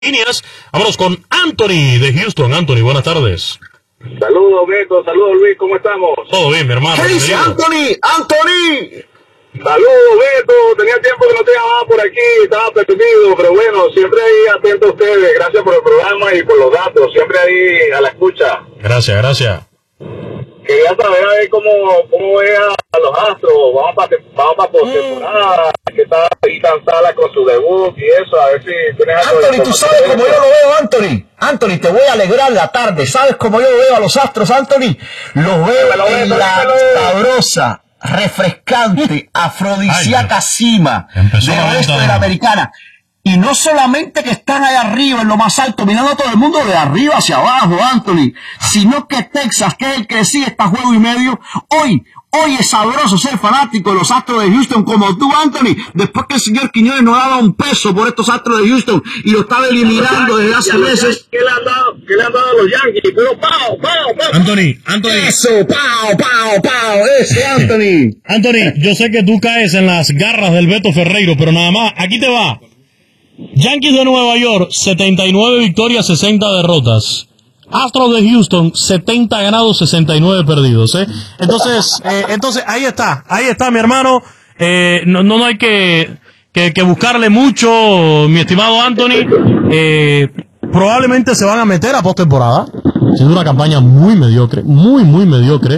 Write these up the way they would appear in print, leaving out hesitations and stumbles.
líneas. Vámonos con Anthony de Houston. Anthony, buenas tardes. Saludos, Beto. Saludos, Luis. ¿Cómo estamos? Todo bien, mi hermano. ¿Qué dice Anthony? ¡Anthony! Saludos, Beto. Tenía tiempo que no te llamaba por aquí. Estaba perdido, pero bueno, siempre ahí atento a ustedes. Gracias por el programa y por los datos. Siempre ahí a la escucha. Gracias, gracias. Quería saber a ver cómo ve a los Astros. Vamos para postemporada. Que está ahí cansada con su debut y eso. A ver si tienes algo. Anthony, tú sabes cómo yo lo veo, Anthony. Anthony, te voy a alegrar la tarde. ¿Sabes cómo yo veo a los Astros, Anthony? Los veo en la sabrosa, refrescante, afrodisíaca cima del resto de la americana. Y no solamente que están allá arriba, en lo más alto, mirando a todo el mundo de arriba hacia abajo, Anthony, sino que Texas, que es el que sí está juego y medio, hoy es sabroso ser fanático de los Astros de Houston como tú, Anthony, después que el señor Quiñones no daba un peso por estos Astros de Houston y lo estaba eliminando desde hace meses. ¿Qué le han dado a los Yankees? Pero ¡pau! Anthony. Eso, ¡pau! Eso, Anthony. Anthony, yo sé que tú caes en las garras del Beto Ferreiro, pero nada más, aquí te va. Yankees de Nueva York, 79 victorias, 60 derrotas. Astros de Houston, 70 ganados, 69 perdidos, ¿eh? Entonces, ahí está, mi hermano. No hay que buscarle mucho, mi estimado Anthony. Probablemente se van a meter a postemporada. Siendo una campaña muy mediocre, muy mediocre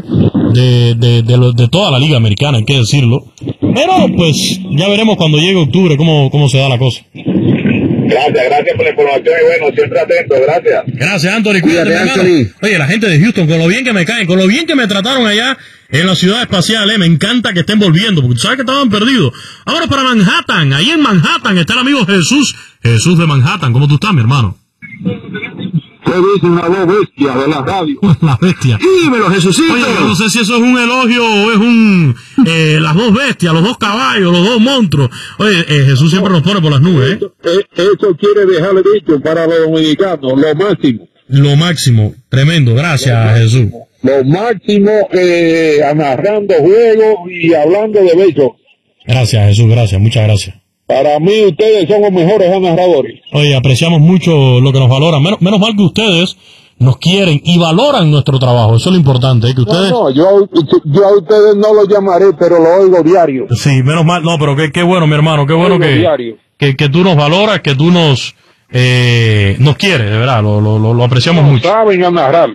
de toda la liga americana, hay que decirlo. Pero, pues, ya veremos cuando llegue octubre cómo se da la cosa. Gracias por la información y bueno, siempre atento, gracias. Gracias, Anthony, cuídate, Anthony. Oye, la gente de Houston, con lo bien que me caen, con lo bien que me trataron allá en la ciudad espacial, me encanta que estén volviendo, porque tú sabes que estaban perdidos. Ahora para Manhattan, ahí en Manhattan está el amigo Jesús de Manhattan. ¿Cómo tú estás, mi hermano? ¿Qué dice una voz bestia de la radio? La bestia. Dímelo, Jesucito. Oye, yo no sé si eso es un elogio o es las dos bestias, los dos caballos, los dos monstruos. Oye, Jesús siempre nos pone por las nubes, Eso quiere dejarle dicho para los dominicanos, lo máximo. Lo máximo, tremendo, gracias, Jesús. Lo máximo, amarrando juegos y hablando de besos. Gracias, Jesús, gracias, muchas gracias. Para mí ustedes son los mejores narradores. Oye, apreciamos mucho lo que nos valoran. Menos mal que ustedes nos quieren y valoran nuestro trabajo. Eso es lo importante, que ustedes... No, yo a ustedes no los llamaré, pero lo oigo diario. Sí, menos mal. No, pero qué bueno, mi hermano. Qué bueno que tú nos valoras, que tú nos quieres, de verdad. Lo apreciamos mucho. Saben amarrar.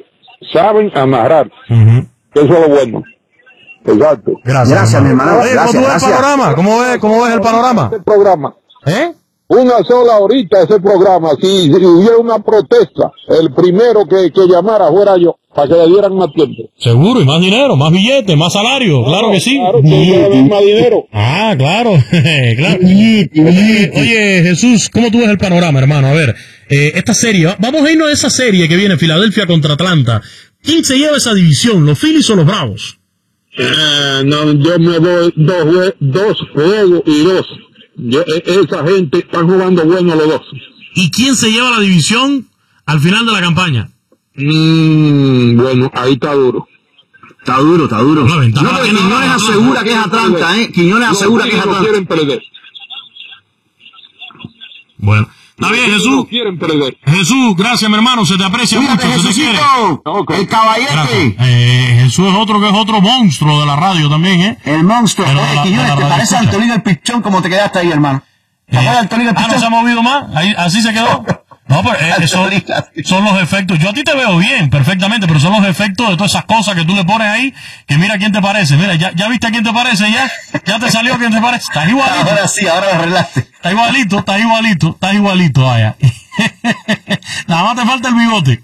Uh-huh. Eso es lo bueno. Exacto. Gracias, mi hermano. Oye, ¿cómo ves el panorama? ¿Cómo ves el panorama? Este programa. Una sola horita ese programa. Si hubiera una protesta, el primero que llamara fuera yo, para que le dieran más tiempo. Seguro, y más dinero, más billetes, más salario, claro que sí. Claro, que más dinero. Ah, claro, claro. Oye, Jesús, ¿cómo tú ves el panorama, hermano? A ver, esta serie, vamos a irnos a esa serie que viene, Filadelfia contra Atlanta. ¿Quién se lleva esa división, los Phillies o los Bravos? No, yo me doy dos juegos y dos. Esa gente está jugando bueno los dos. ¿Y quién se lleva la división al final de la campaña? Bueno, ahí está duro. Está duro. Quiñones asegura que es Atlanta, Quiñones asegura que es Atlanta. No quieren perder. Bueno, está bien, Jesús. No quieren perder. Jesús, gracias, mi hermano, se te aprecia mucho, se te quiere. Okay. El caballete. Jesús es otro monstruo de la radio también, El monstruo. Oye, Quiñones, ¿te parece a Antonio el Pichón como te quedaste ahí, hermano? ¿Te acuerdas de Antonio el Pichón? ¿No se ha movido más? Ahí, así se quedó. No, pero son los efectos. Yo a ti te veo bien, perfectamente, pero son los efectos de todas esas cosas que tú le pones ahí, que mira quién te parece. Mira, ya viste a quién te parece, ya te salió quién te parece. Estás igualito. Ahora sí, ahora lo arreglaste. Estás igualito, vaya. Nada más te falta el bigote.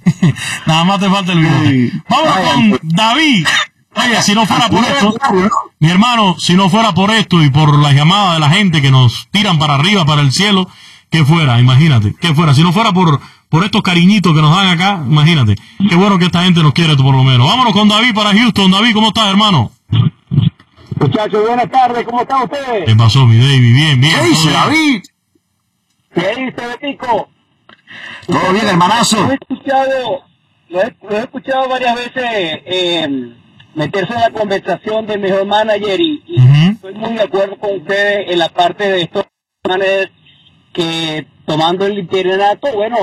Vamos con David. Oye, si no fuera por esto, mi hermano, si no fuera por esto y por las llamadas de la gente que nos tiran para arriba, para el cielo, ¿qué fuera? Imagínate, ¿qué fuera? Si no fuera por estos cariñitos que nos dan acá, imagínate. Qué bueno que esta gente nos quiere por lo menos. Vámonos con David para Houston. David, ¿cómo estás, hermano? Muchachos, buenas tardes, ¿cómo están ustedes? ¿Qué pasó, mi David? Bien. ¿Qué dice, David? ¿Qué dice, Betico? Todo bien, hermanazo. Lo he escuchado varias veces meterse en la conversación del mejor manager y estoy muy de acuerdo con ustedes en la parte de estos managers que tomando el interinato, bueno,